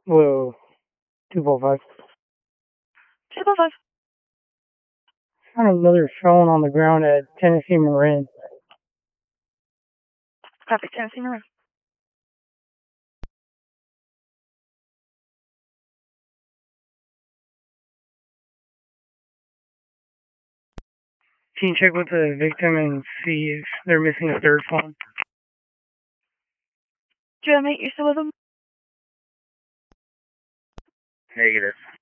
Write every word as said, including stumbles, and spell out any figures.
Whoa, two four five. two four five. Found another phone on the ground at Tennessee Marin. Copy, Tennessee Marin. Can you check with the victim and see if they're missing a third phone? Do you mate, you still with them? Negative.